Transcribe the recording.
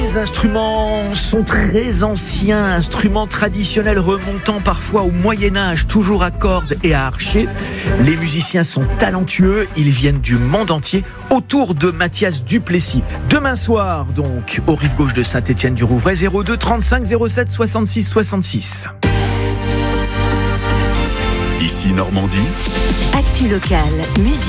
Les instruments sont très anciens, instruments traditionnels remontant parfois au Moyen-Âge, toujours à cordes et à archets. Les musiciens sont talentueux, ils viennent du monde entier, autour de Mathias Duplessis. Demain soir, donc, au rive gauche de Saint-Étienne-du-Rouvray, 02 35 07 66 66. Ici Normandie. Actu locale, musique.